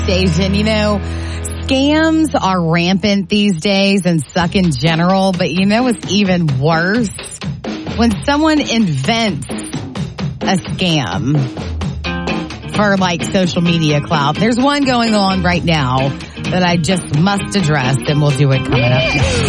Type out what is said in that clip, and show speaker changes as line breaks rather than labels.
station. You know, scams are rampant these days and suck in general, but you know what's even worse? When someone invents a scam for like social media clout. There's one going on right now that I just must address, and we'll do it coming up next.